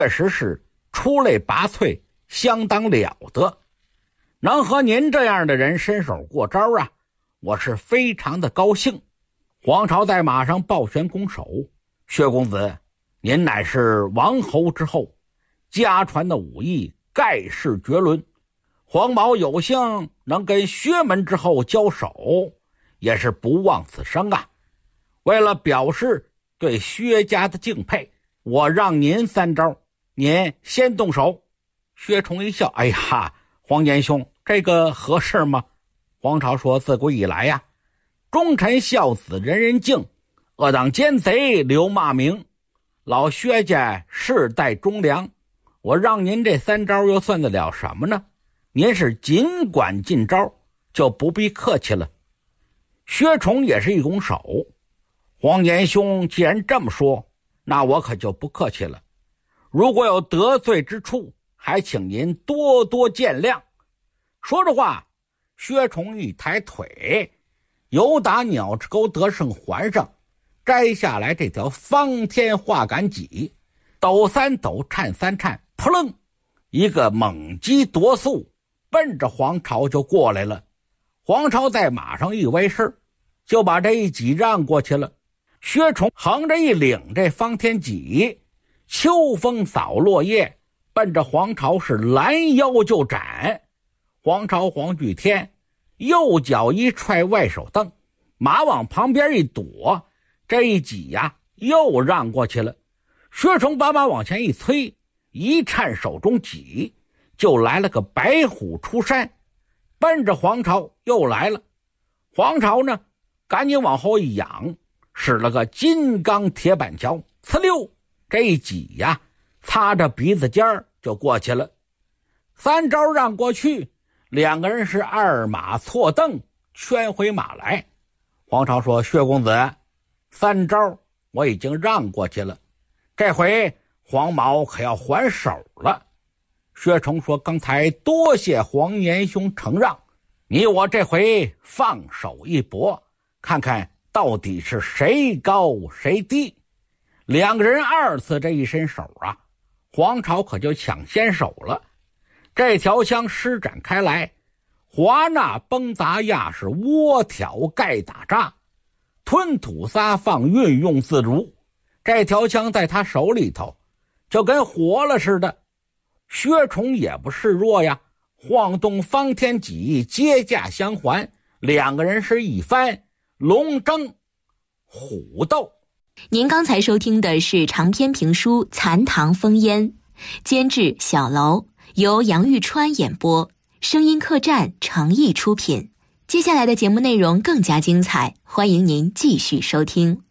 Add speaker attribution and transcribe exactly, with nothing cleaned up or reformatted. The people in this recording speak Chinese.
Speaker 1: 确实是出类拔萃，相当了得。能和您这样的人伸手过招啊，我是非常的高兴。黄巢在马上抱拳拱手，薛公子，您乃是王侯之后，家传的武艺盖世绝伦，黄毛有幸能跟薛门之后交手，也是不枉此生啊。为了表示对薛家的敬佩，我让您三招，您先动手。薛崇一笑，哎呀，黄延兄，这个合适吗？黄巢说，自古以来呀，忠臣孝子人人敬，恶党奸贼留骂名，老薛家世代忠良，我让您这三招又算得了什么呢？您是尽管进招，就不必客气了。薛崇也是一拱手，黄延兄既然这么说，那我可就不客气了，如果有得罪之处，还请您多多见谅。说着话，薛崇一抬腿，由打鸟翅沟得胜环上摘下来这条方天画杆戟，抖三抖，颤三颤，扑棱一个猛击夺速，奔着黄巢就过来了。黄巢在马上一歪身，就把这一戟让过去了。薛崇横着一领这方天戟，秋风扫落叶，奔着黄巢是拦腰就斩。黄巢黄巨天右脚一踹外手蹬，马往旁边一躲，这一戟呀又让过去了。薛崇把马往前一催，一颤手中戟，就来了个白虎出山，奔着黄巢又来了。黄巢呢赶紧往后一仰，使了个金刚铁板桥，呲溜，这一戟呀擦着鼻子尖儿就过去了。三招让过去，两个人是二马错蹬，圈回马来。黄巢说，薛公子，三招我已经让过去了，这回黄毛可要还手了。薛崇说，刚才多谢黄延兄承让，你我这回放手一搏，看看到底是谁高谁低。两个人二次这一伸手啊，黄巢可就抢先手了。这条枪施展开来，华纳崩砸压，是窝挑盖打扎，吞吐撒放，运用自如。这条枪在他手里头就跟活了似的。薛崇也不示弱呀，晃动方天戟，接驾相还，两个人是一番龙争虎斗。
Speaker 2: 您刚才收听的是长篇评书《残唐烽烟》，监制小楼，由杨玉川演播，声音客栈诚意出品。接下来的节目内容更加精彩，欢迎您继续收听。